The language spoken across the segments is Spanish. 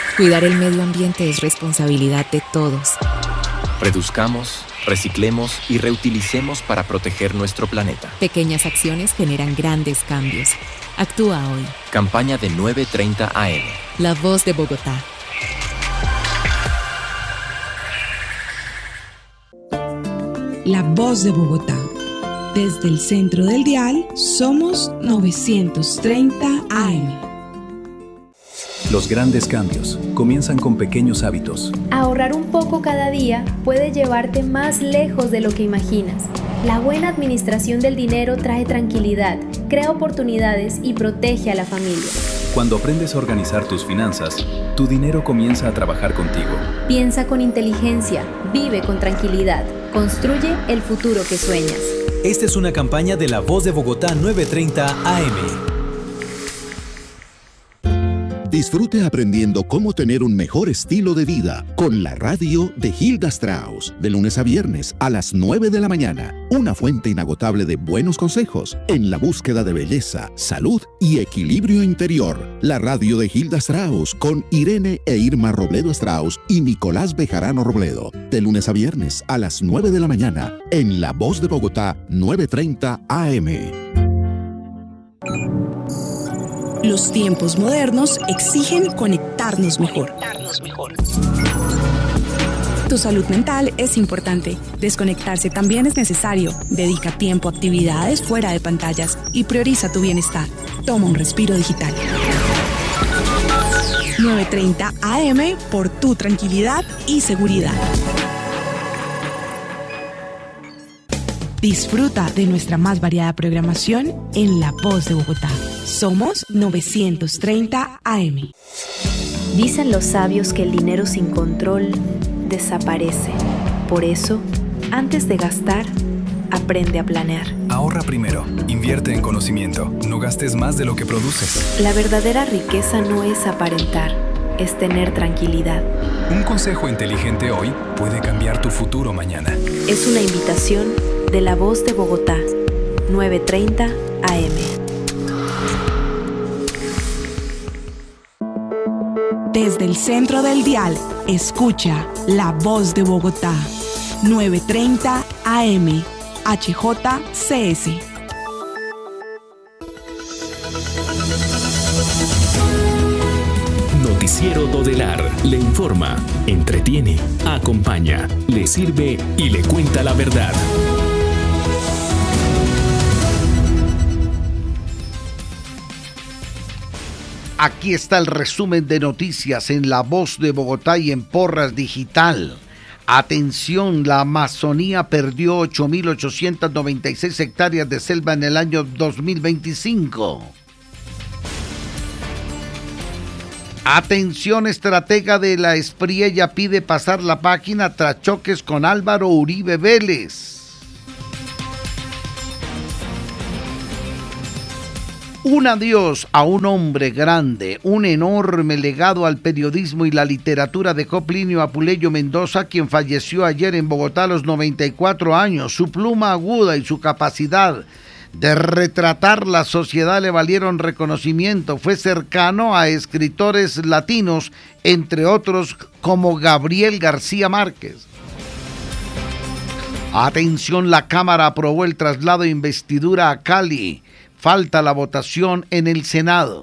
Cuidar el medio ambiente es responsabilidad de todos. Reduzcamos, reciclemos y reutilicemos para proteger nuestro planeta. Pequeñas acciones generan grandes cambios. Actúa hoy. Campaña de 9:30 AM. La Voz de Bogotá. La Voz de Bogotá. Desde el centro del dial, somos 930 AM. Los grandes cambios comienzan con pequeños hábitos. Ahorrar un poco cada día puede llevarte más lejos de lo que imaginas. La buena administración del dinero trae tranquilidad, crea oportunidades y protege a la familia. Cuando aprendes a organizar tus finanzas, tu dinero comienza a trabajar contigo. Piensa con inteligencia, vive con tranquilidad, construye el futuro que sueñas. Esta es una campaña de La Voz de Bogotá 930 AM. Disfrute aprendiendo cómo tener un mejor estilo de vida con la radio de Hilda Strauss, de lunes a viernes a las 9 de la mañana. Una fuente inagotable de buenos consejos en la búsqueda de belleza, salud y equilibrio interior. La radio de Hilda Strauss con Irene e Irma Robledo Strauss y Nicolás Bejarano Robledo, de lunes a viernes a las 9 de la mañana en La Voz de Bogotá 930 AM. Los tiempos modernos exigen conectarnos mejor. Tu salud mental es importante. Desconectarse también es necesario. Dedica tiempo a actividades fuera de pantallas y prioriza tu bienestar. Toma un respiro digital. 930 AM por tu tranquilidad y seguridad. Disfruta de nuestra más variada programación en La Voz de Bogotá. Somos 930 AM. Dicen los sabios que el dinero sin control desaparece. Por eso, antes de gastar, aprende a planear. Ahorra primero, invierte en conocimiento, no gastes más de lo que produces. La verdadera riqueza no es aparentar, es tener tranquilidad. Un consejo inteligente hoy puede cambiar tu futuro mañana. Es una invitación de La Voz de Bogotá, 930 AM. Desde el centro del dial, escucha La Voz de Bogotá, 930 AM, HJCS. Noticiero Dodelar le informa, entretiene, acompaña, le sirve y le cuenta la verdad. Aquí está el resumen de noticias en La Voz de Bogotá y en Porras Digital. Atención, la Amazonía perdió 8.896 hectáreas de selva en el año 2025. Atención, estratega de la Espriella pide pasar la página tras choques con Álvaro Uribe Vélez. Un adiós a un hombre grande, un enorme legado al periodismo y la literatura dejó Plinio Apuleyo Mendoza, quien falleció ayer en Bogotá a los 94 años. Su pluma aguda y su capacidad de retratar la sociedad le valieron reconocimiento. Fue cercano a escritores latinos, entre otros como Gabriel García Márquez. Atención, la Cámara aprobó el traslado de investidura a Cali. Falta la votación en el Senado.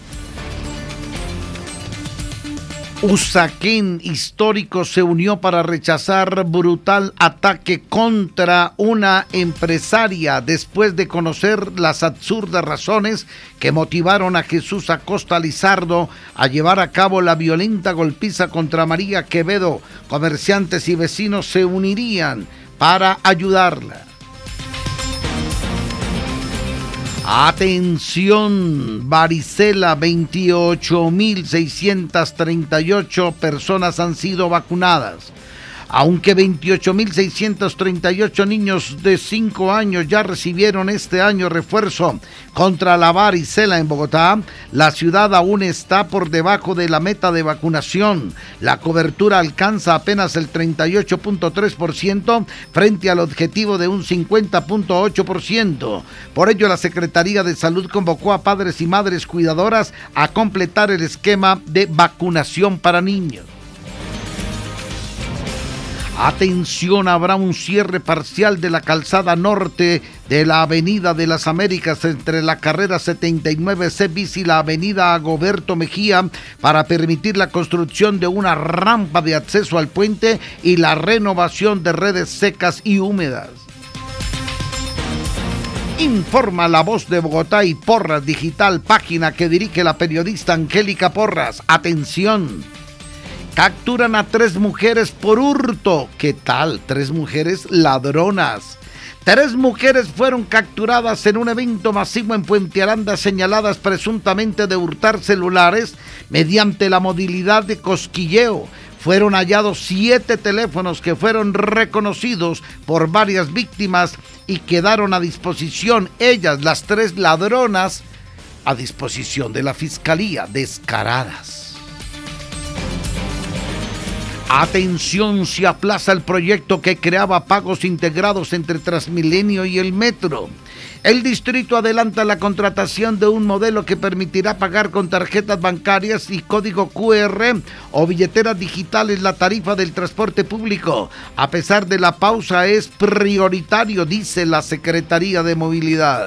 Usaquén histórico se unió para rechazar brutal ataque contra una empresaria después de conocer las absurdas razones que motivaron a Jesús Acosta Lizardo a llevar a cabo la violenta golpiza contra María Quevedo. Comerciantes y vecinos se unirían para ayudarla. Atención, varicela, 28.638 personas han sido vacunadas. Aunque 28.638 niños de 5 años ya recibieron este año refuerzo contra la varicela en Bogotá, la ciudad aún está por debajo de la meta de vacunación. La cobertura alcanza apenas el 38.3% frente al objetivo de un 50.8%. Por ello, la Secretaría de Salud convocó a padres y madres cuidadoras a completar el esquema de vacunación para niños. Atención, habrá un cierre parcial de la calzada norte de la Avenida de las Américas entre la carrera 79C bis y la Avenida Agoberto Mejía para permitir la construcción de una rampa de acceso al puente y la renovación de redes secas y húmedas. Informa La Voz de Bogotá y Porras Digital, página que dirige la periodista Angélica Porras. Atención. Capturan a 3 mujeres por hurto. ¿Qué tal? 3 mujeres ladronas. 3 mujeres fueron capturadas en un evento masivo en Puente Aranda, señaladas presuntamente de hurtar celulares mediante la modalidad de cosquilleo. Fueron hallados 7 teléfonos que fueron reconocidos por varias víctimas y quedaron a disposición, ellas, las 3 ladronas, a disposición de la Fiscalía, descaradas. Atención, se aplaza el proyecto que creaba pagos integrados entre Transmilenio y el Metro. El distrito adelanta la contratación de un modelo que permitirá pagar con tarjetas bancarias y código QR o billeteras digitales la tarifa del transporte público. A pesar de la pausa, es prioritario, dice la Secretaría de Movilidad.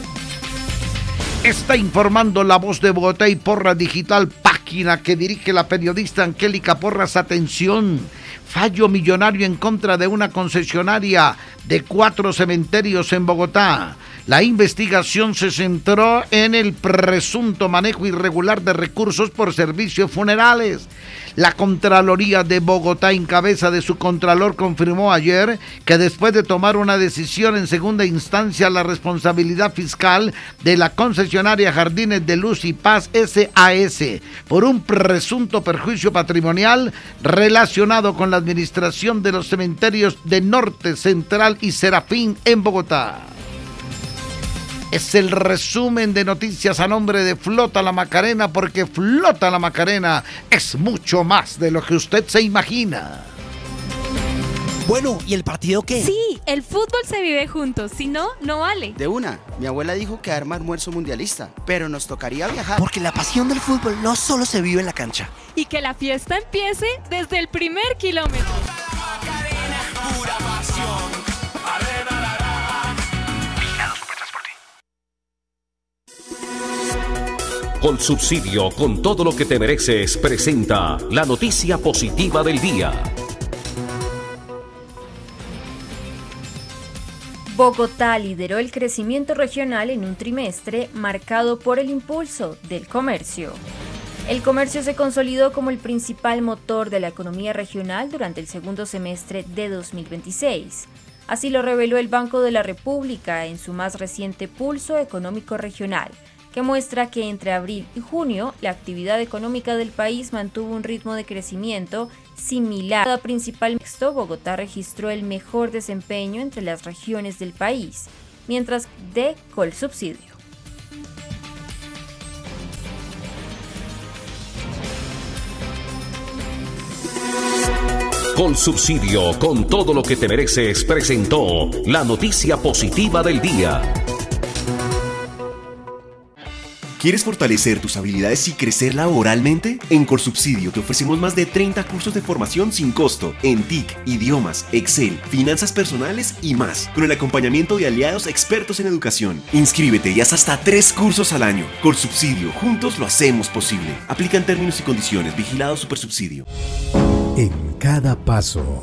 Está informando La Voz de Bogotá y Porras Digital, página que dirige la periodista Angélica Porras. Atención, fallo millonario en contra de una concesionaria de 4 cementerios en Bogotá. La investigación se centró en el presunto manejo irregular de recursos por servicios funerales. La Contraloría de Bogotá, en cabeza de su contralor, confirmó ayer que después de tomar una decisión en segunda instancia, la responsabilidad fiscal de la concesionaria Jardines de Luz y Paz SAS por un presunto perjuicio patrimonial relacionado con la administración de los cementerios de Norte, Central y Serafín en Bogotá. Es el resumen de noticias a nombre de Flota La Macarena, porque Flota La Macarena es mucho más de lo que usted se imagina. Bueno, ¿y el partido qué? Sí, el fútbol se vive juntos, si no, no vale. De una, mi abuela dijo que arma almuerzo mundialista, pero nos tocaría viajar. Porque la pasión del fútbol no solo se vive en la cancha. Y que la fiesta empiece desde el primer kilómetro. Colsubsidio, con todo lo que te mereces, presenta la noticia positiva del día. Bogotá lideró el crecimiento regional en un trimestre marcado por el impulso del comercio. El comercio se consolidó como el principal motor de la economía regional durante el segundo semestre de 2026. Así lo reveló el Banco de la República en su más reciente Pulso Económico Regional, que muestra que entre abril y junio la actividad económica del país mantuvo un ritmo de crecimiento similar. En cada principal mixto, Bogotá registró el mejor desempeño entre las regiones del país, mientras de Colsubsidio. Colsubsidio, con todo lo que te mereces, presentó la noticia positiva del día. ¿Quieres fortalecer tus habilidades y crecer laboralmente? En Colsubsidio te ofrecemos más de 30 cursos de formación sin costo en TIC, idiomas, Excel, finanzas personales y más, con el acompañamiento de aliados expertos en educación. Inscríbete y haz hasta 3 cursos al año. Colsubsidio, juntos lo hacemos posible. Aplican términos y condiciones. Vigilado Supersubsidio. En cada paso,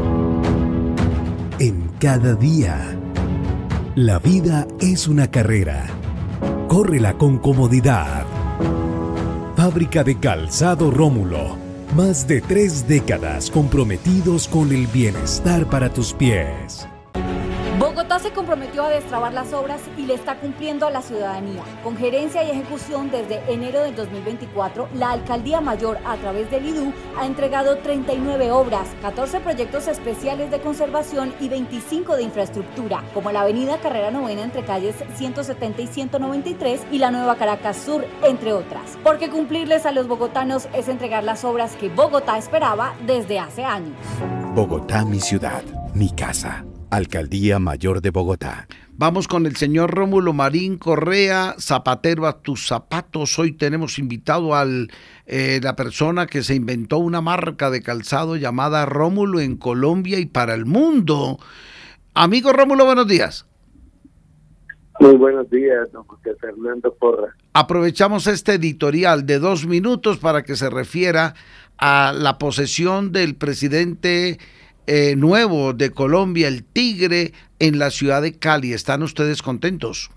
en cada día, la vida es una carrera. Córrela con comodidad. Fábrica de Calzado Rómulo. Más de 3 décadas comprometidos con el bienestar para tus pies. Bogotá se comprometió a destrabar las obras y le está cumpliendo a la ciudadanía. Con gerencia y ejecución desde enero del 2024, la Alcaldía Mayor, a través del IDU, ha entregado 39 obras, 14 proyectos especiales de conservación y 25 de infraestructura, como la avenida Carrera Novena entre calles 170 y 193 y la Nueva Caracas Sur, entre otras. Porque cumplirles a los bogotanos es entregar las obras que Bogotá esperaba desde hace años. Bogotá, mi ciudad, mi casa. Alcaldía Mayor de Bogotá. Vamos con el señor Rómulo Marín Correa, zapatero a tus zapatos. Hoy tenemos invitado a la persona que se inventó una marca de calzado llamada Rómulo en Colombia y para el mundo. Amigo Rómulo, buenos días. Muy buenos días, don José Fernando Porra. Aprovechamos este editorial de 2 minutos para que se refiera a la posesión del presidente nuevo de Colombia, el Tigre, en la ciudad de Cali. ¿Están ustedes contentos?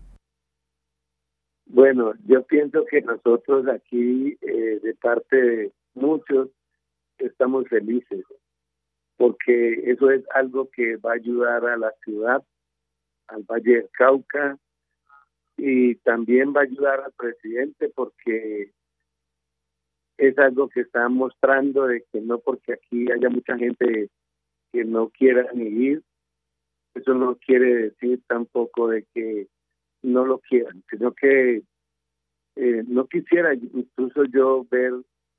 Bueno, yo pienso que nosotros aquí, de parte de muchos, estamos felices, porque eso es algo que va a ayudar a la ciudad, al Valle del Cauca, y también va a ayudar al presidente, porque es algo que está mostrando de que no porque aquí haya mucha gente que no quiera ni ir, eso no quiere decir tampoco de que no lo quieran, sino que no quisiera incluso yo ver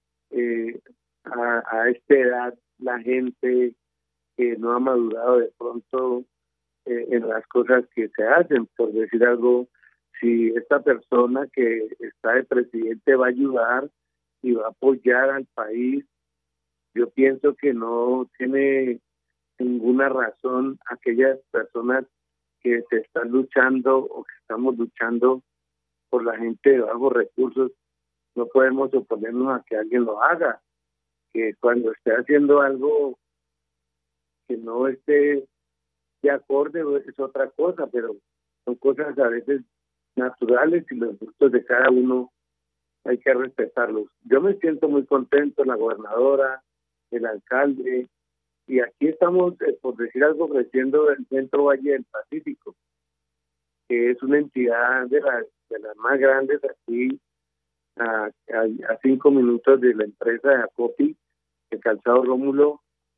a esta edad la gente que no ha madurado de pronto en las cosas que se hacen. Por decir algo, si esta persona que está de presidente va a ayudar y va a apoyar al país, yo pienso que no tiene ninguna razón aquellas personas que se están luchando o que estamos luchando por la gente de bajos recursos. No podemos oponernos a que alguien lo haga, que cuando esté haciendo algo que no esté de acorde es otra cosa, pero son cosas a veces naturales y los gustos de cada uno hay que respetarlos. Yo me siento muy contento, la gobernadora, el alcalde, y aquí estamos, por decir algo, creciendo el Centro Valle del Pacífico, que es una entidad de las más grandes aquí, a 5 minutos de la empresa de Acopi, el Calzado Rómulo.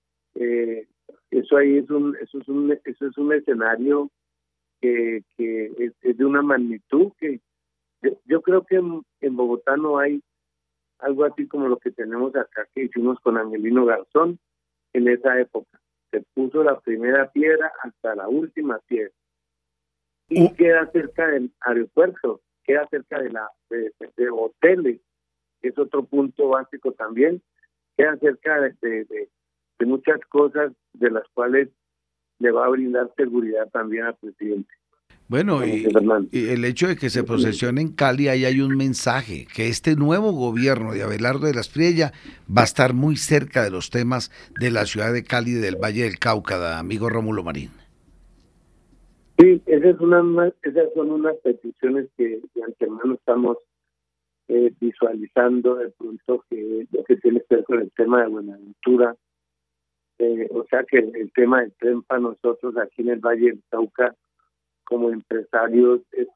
Eso ahí es un escenario que es de una magnitud que yo creo que en Bogotá no hay algo así como lo que tenemos acá, que hicimos con Angelino Garzón. En esa época se puso la primera piedra hasta la última piedra y queda cerca del aeropuerto, queda cerca de hoteles, que es otro punto básico también, queda cerca de muchas cosas de las cuales le va a brindar seguridad también al presidente. Bueno, y el hecho de que se posesione en Cali, ahí hay un mensaje, que este nuevo gobierno de Abelardo de la Espriella va a estar muy cerca de los temas de la ciudad de Cali y del Valle del Cauca, amigo Rómulo Marín. Sí, esas son unas peticiones que de antemano estamos visualizando de pronto, que lo que tiene que ver con el tema de Buenaventura, o sea que el tema del tren para nosotros aquí en el Valle del Cauca como empresarios es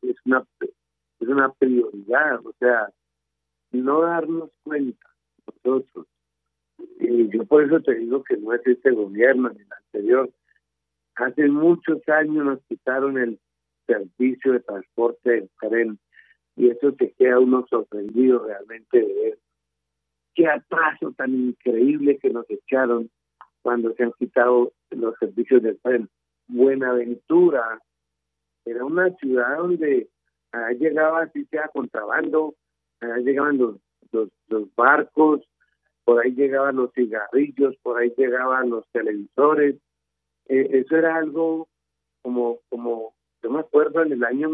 una prioridad, o sea, no darnos cuenta nosotros. Y yo por eso te digo que no es este gobierno ni el anterior. Hace muchos años nos quitaron el servicio de transporte del tren y eso se queda uno sorprendido realmente de ver qué atraso tan increíble que nos echaron cuando se han quitado los servicios del tren. Buenaventura era una ciudad donde allá llegaba, así sea contrabando, allá llegaban los barcos, por ahí llegaban los cigarrillos, por ahí llegaban los televisores. Eso era algo como yo me acuerdo en el año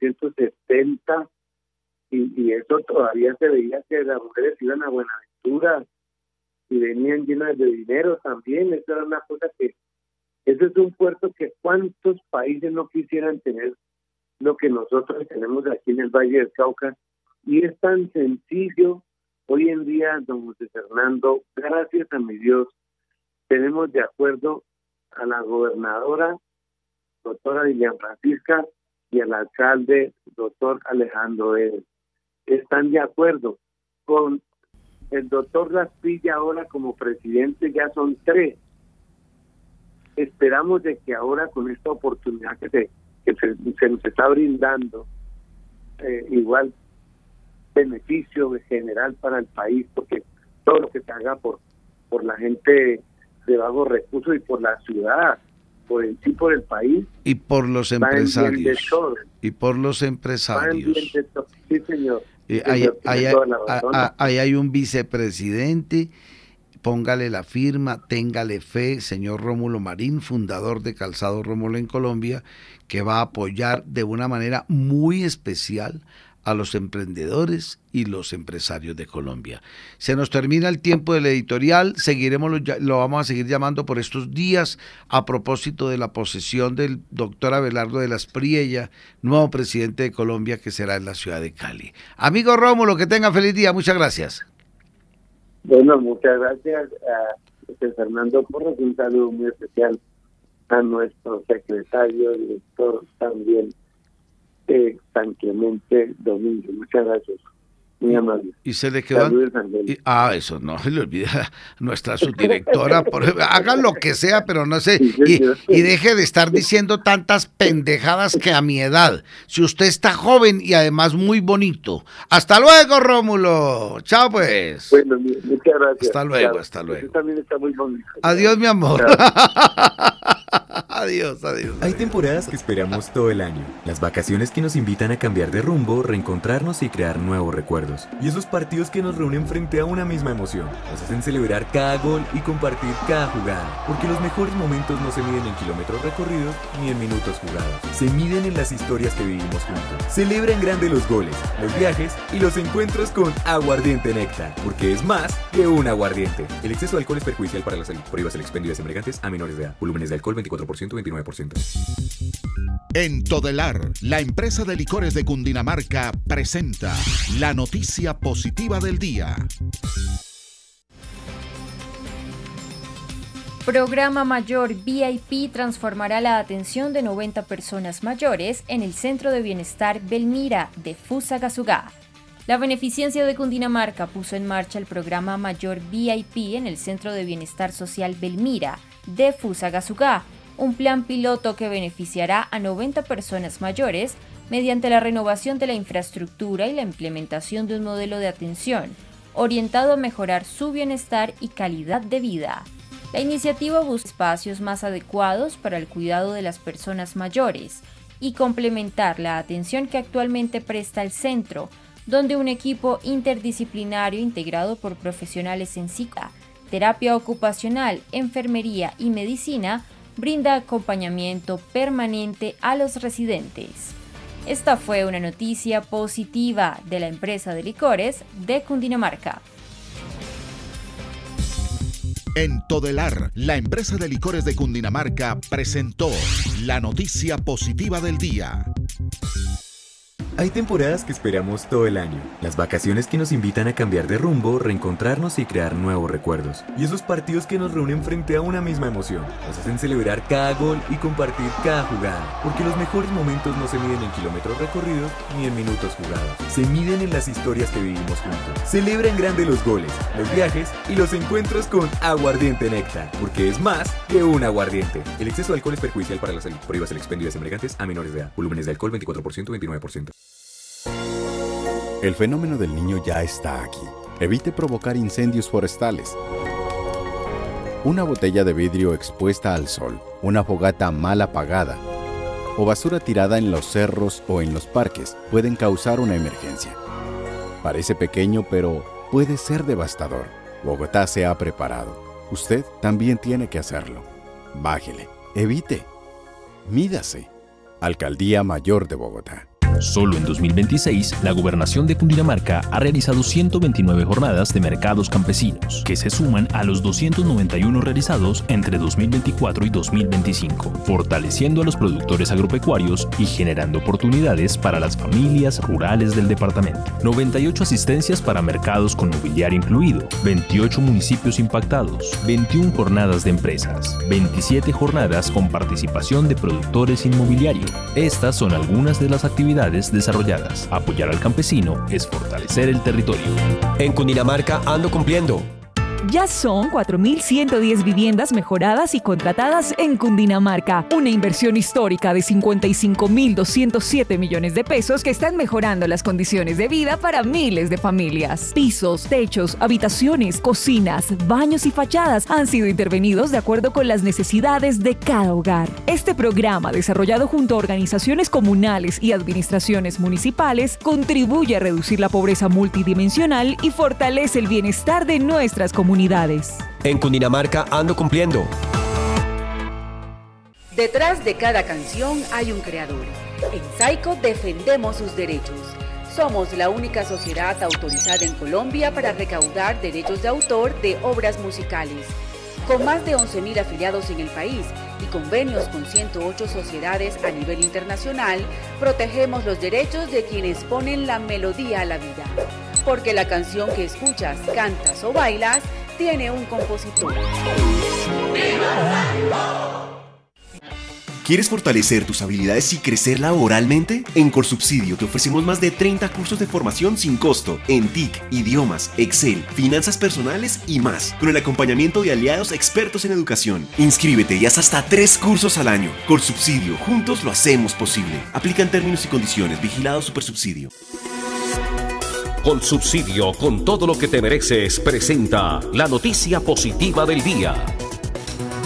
1970 y eso todavía se veía que las mujeres iban a Buenaventura y venían llenas de dinero también. Eso era una cosa que ese es un puerto que cuántos países no quisieran tener lo que nosotros tenemos aquí en el Valle del Cauca, y es tan sencillo. Hoy en día, don José Fernando, gracias a mi Dios, tenemos de acuerdo a la gobernadora doctora Lilian Francisca y al alcalde, doctor Alejandro Eves. Están de acuerdo con el doctor Raspilla ahora como presidente, ya son 3. Esperamos de que ahora con esta oportunidad que se nos está brindando, igual beneficio general para el país, porque todo lo que se haga por la gente de bajos recursos y por la ciudad, por el país y por los empresarios sí, señor. Ahí hay un vicepresidente, póngale la firma, téngale fe, señor Rómulo Marín, fundador de Calzado Rómulo en Colombia, que va a apoyar de una manera muy especial a los emprendedores y los empresarios de Colombia. Se nos termina el tiempo del editorial, lo vamos a seguir llamando por estos días a propósito de la posesión del doctor Abelardo de las Priella, nuevo presidente de Colombia, que será en la ciudad de Cali. Amigo Rómulo, que tenga feliz día, muchas gracias. Bueno, muchas gracias a Fernando Porras, un saludo muy especial a nuestro secretario, director también, San Clemente Domingo. Muchas gracias, muy amable. Y se le quedó. Eso no se le olvida nuestra subdirectora. Hagan lo que sea, pero no sé. Y deje de estar diciendo tantas pendejadas que a mi edad. Si usted está joven y además muy bonito. Hasta luego, Rómulo. Chao, pues. Bueno, muchas gracias. Hasta luego, chao. Hasta luego. Usted también está muy bonito. Adiós, mi amor. Adiós. Hay temporadas que esperamos todo el año. Las vacaciones que nos invitan a cambiar de rumbo, reencontrarnos y crear nuevos recuerdos. Y esos partidos que nos reúnen frente a una misma emoción. Nos hacen celebrar cada gol y compartir cada jugada. Porque los mejores momentos no se miden en kilómetros recorridos ni en minutos jugados. Se miden en las historias que vivimos juntos. Celebra en grande los goles, los viajes y los encuentros con Aguardiente Néctar. Porque es más que un aguardiente. El exceso de alcohol es perjudicial para la salud. Prohíbas el expendio de embriagantes a menores de edad. Volúmenes de alcohol 24%, 29%. En Todelar, la empresa de licores de Cundinamarca presenta la noticia positiva del día. Programa Mayor VIP transformará la atención de 90 personas mayores en el Centro de Bienestar Belmira de Fusagasugá. La Beneficencia de Cundinamarca puso en marcha el programa Mayor VIP en el Centro de Bienestar Social Belmira de Fusagasugá, un plan piloto que beneficiará a 90 personas mayores mediante la renovación de la infraestructura y la implementación de un modelo de atención orientado a mejorar su bienestar y calidad de vida. La iniciativa busca espacios más adecuados para el cuidado de las personas mayores y complementar la atención que actualmente presta el centro, donde un equipo interdisciplinario integrado por profesionales en psicología, terapia ocupacional, enfermería y medicina brinda acompañamiento permanente a los residentes. Esta fue una noticia positiva de la empresa de licores de Cundinamarca. En Todelar, la empresa de licores de Cundinamarca presentó la noticia positiva del día. Hay temporadas que esperamos todo el año. Las vacaciones que nos invitan a cambiar de rumbo, reencontrarnos y crear nuevos recuerdos. Y esos partidos que nos reúnen frente a una misma emoción. Nos hacen celebrar cada gol y compartir cada jugada. Porque los mejores momentos no se miden en kilómetros recorridos ni en minutos jugados. Se miden en las historias que vivimos juntos. Celebra en grande los goles, los viajes y los encuentros con Aguardiente Néctar. Porque es más que un aguardiente. El exceso de alcohol es perjudicial para la salud. Prohíbas el expendio de embriagantes a menores de edad. Volúmenes de alcohol 24%, 29%. El fenómeno del Niño ya está aquí. Evite provocar incendios forestales. Una botella de vidrio expuesta al sol, una fogata mal apagada o basura tirada en los cerros o en los parques pueden causar una emergencia. Parece pequeño, pero puede ser devastador. Bogotá se ha preparado. Usted también tiene que hacerlo. Bájele, evite, mídase. Alcaldía Mayor de Bogotá. Solo en 2026, la Gobernación de Cundinamarca ha realizado 129 jornadas de mercados campesinos, que se suman a los 291 realizados entre 2024 y 2025, fortaleciendo a los productores agropecuarios y generando oportunidades para las familias rurales del departamento. 98 asistencias para mercados con mobiliario incluido, 28 municipios impactados, 21 jornadas de empresas, 27 jornadas con participación de productores inmobiliario. Estas son algunas de las actividades desarrolladas. Apoyar al campesino es fortalecer el territorio. En Cundinamarca ando cumpliendo. Ya son 4.110 viviendas mejoradas y contratadas en Cundinamarca. Una inversión histórica de 55.207 millones de pesos que están mejorando las condiciones de vida para miles de familias. Pisos, techos, habitaciones, cocinas, baños y fachadas han sido intervenidos de acuerdo con las necesidades de cada hogar. Este programa, desarrollado junto a organizaciones comunales y administraciones municipales, contribuye a reducir la pobreza multidimensional y fortalece el bienestar de nuestras comunidades. En Cundinamarca ando cumpliendo. Detrás de cada canción hay un creador. En Saico defendemos sus derechos. Somos la única sociedad autorizada en Colombia para recaudar derechos de autor de obras musicales. Con más de 11.000 afiliados en el país y convenios con 108 sociedades a nivel internacional, protegemos los derechos de quienes ponen la melodía a la vida. Porque la canción que escuchas, cantas o bailas tiene un compositor. ¿Quieres fortalecer tus habilidades y crecer laboralmente? En Colsubsidio te ofrecemos más de 30 cursos de formación sin costo en TIC, idiomas, Excel, finanzas personales y más, con el acompañamiento de aliados expertos en educación. Inscríbete y haz hasta 3 cursos al año. Colsubsidio, juntos lo hacemos posible. Aplican términos y condiciones. Vigilado Supersubsidio. Colsubsidio, con todo lo que te mereces, presenta la noticia positiva del día.